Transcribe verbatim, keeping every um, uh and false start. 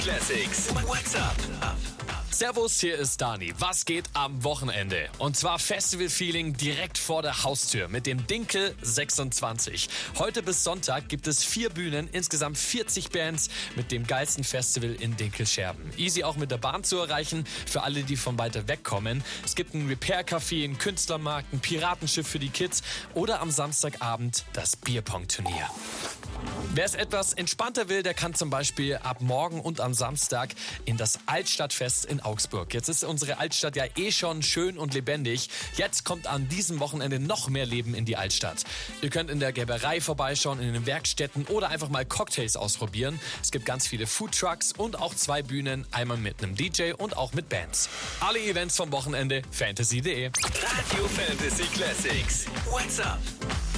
Classics. What's up? Servus, hier ist Dani. Was geht am Wochenende? Und zwar Festival-Feeling direkt vor der Haustür mit dem Dinkel sechsundzwanzig. Heute bis Sonntag gibt es vier Bühnen, insgesamt vierzig Bands mit dem geilsten Festival in Dinkelscherben. Easy auch mit der Bahn zu erreichen, für alle, die von weiter weg kommen. Es gibt ein Repair-Café, einen Künstlermarkt, ein Piratenschiff für die Kids oder am Samstagabend das Bierpong-Turnier. Wer es etwas entspannter will, der kann zum Beispiel ab morgen und am Samstag in das Altstadtfest in Augsburg. Jetzt ist unsere Altstadt ja eh schon schön und lebendig. Jetzt kommt an diesem Wochenende noch mehr Leben in die Altstadt. Ihr könnt in der Gerberei vorbeischauen, in den Werkstätten oder einfach mal Cocktails ausprobieren. Es gibt ganz viele Foodtrucks und auch zwei Bühnen, einmal mit einem D J und auch mit Bands. Alle Events vom Wochenende, fantasy punkt de. Radio Fantasy Classics. What's up?